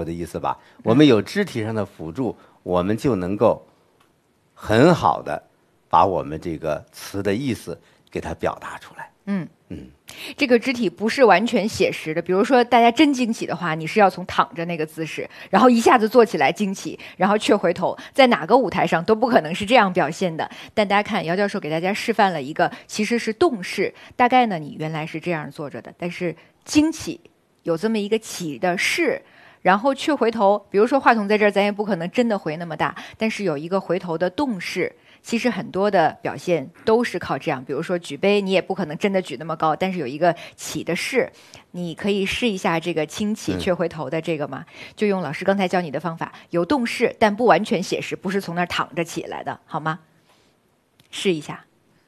我的意思吧？我们有肢体上的辅助，我们就能够很好的把我们这个词的意思给它表达出来。 这个肢体不是完全写实的，比如说大家真惊奇的话，你是要从躺着那个姿势，然后一下子坐起来惊奇，然后却回头，在哪个舞台上都不可能是这样表现的。但大家看，姚教授给大家示范了一个其实是动势，大概呢你原来是这样坐着的，但是惊起有这么一个起的势，然后却回头，比如说话筒在这儿，咱也不可能真的回那么大，但是有一个回头的动势。其实很多的表现都是靠这样，比如说举杯，你也不可能真的举那么高，但是有一个起的势，你可以试一下这个轻起却回头的这个嘛，就用老师刚才教你的方法，有动势但不完全写实，不是从那儿躺着起来的，好吗？试一下。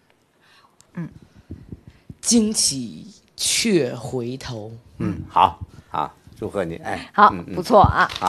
惊起却回头。 好，好，祝贺你，哎， 好，不错啊。 好。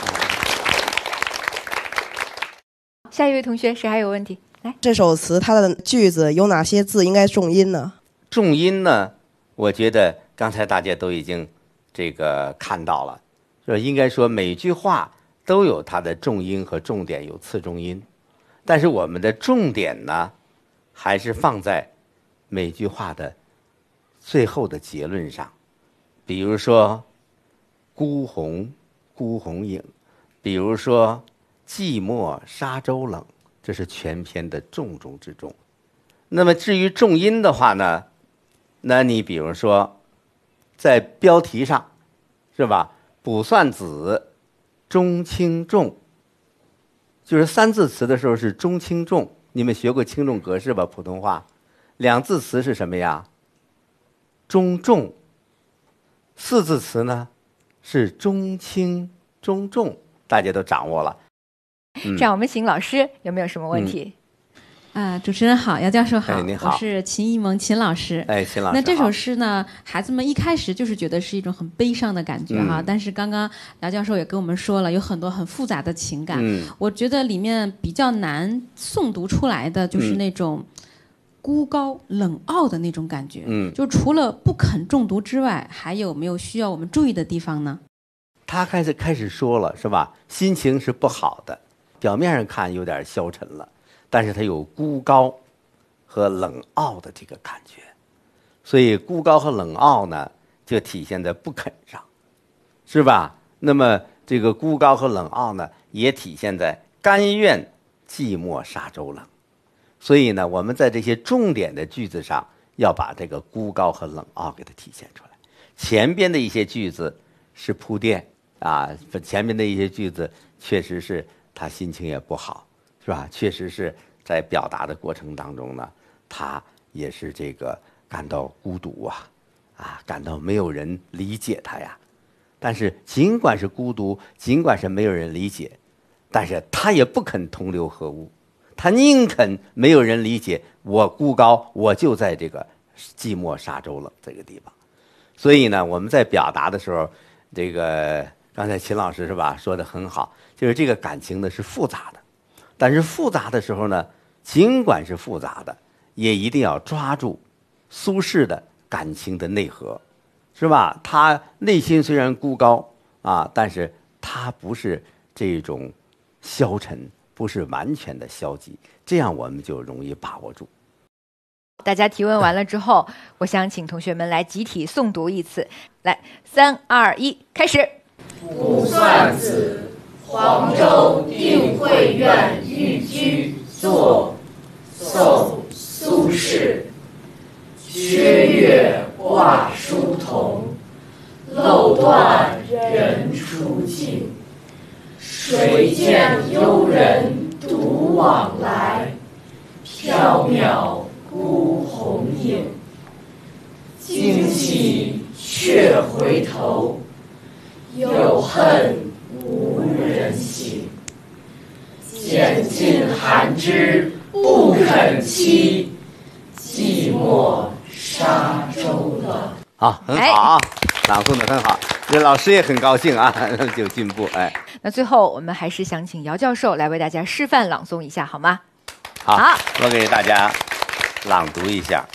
下一位同学，谁还有问题？来， 这首词它的句子有哪些字应该重音呢？ 重音呢，我觉得刚才大家都已经这个看到了，就是应该说每句话都有它的重音和重点，有次重音，但是我们的重点呢，还是放在每句话的最后的结论上。比如说孤鸿影，比如说寂寞沙洲冷，这是全篇的重中之重。那么至于重音的话呢，那你比如说在标题上是吧，卜算子中轻重，就是三字词的时候是中轻重，你们学过轻重格式吧？普通话两字词是什么呀？中重。四字词呢是中轻中重，大家都掌握了。 这样我们请老师有没有什么问题？ 主持人好，姚教授好， 你好， 我是秦一萌秦老师。 秦老师， 那这首诗呢，孩子们一开始就是觉得是一种很悲伤的感觉哈，但是刚刚姚教授也跟我们说了，有很多很复杂的情感。我觉得里面比较难诵读出来的就是那种孤高冷傲的那种感觉。就除了不肯中毒之外，还有没有需要我们注意的地方呢？ 他开始说了是吧？心情是不好的，表面上看有点消沉了，但是他有孤高和冷傲的这个感觉，所以孤高和冷傲呢，就体现在不肯上，是吧？那么这个孤高和冷傲呢，也体现在甘愿寂寞沙洲冷。所以呢，我们在这些重点的句子上，要把这个孤高和冷傲给它体现出来。前边的一些句子是铺垫啊，前面的一些句子确实是他心情也不好，是吧？确实是在表达的过程当中呢，他也是这个感到孤独啊，感到没有人理解他呀。但是尽管是孤独，尽管是没有人理解，但是他也不肯同流合污，他宁肯没有人理解我孤高，我就在这个寂寞沙洲冷这个地方。所以呢，我们在表达的时候，这个刚才秦老师是吧说的很好，就是这个感情呢是复杂的，但是复杂的时候呢，尽管是复杂的，也一定要抓住苏轼的感情的内核，是吧？他内心虽然孤高啊，但是他不是这种消沉，不是完全的消极，这样我们就容易把握住。 大家提问完了之后，我想请同学们来集体诵读一次。来，3、2、1，开始。 卜算子，黄州定慧院寓居作，宋·苏轼。缺月挂书童，漏断人初静。谁见幽人独往来，缥缈孤鸿影。惊起却回头，有恨无人省。拣尽寒枝不肯栖，寂寞沙洲冷。 好，很好啊，朗诵的很好，这老师也很高兴啊，有进步。 那最后我们还是想请姚教授来为大家示范朗诵一下，好吗？ 好，我给大家朗读一下。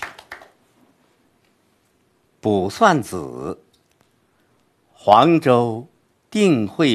卜算子，黄州定慧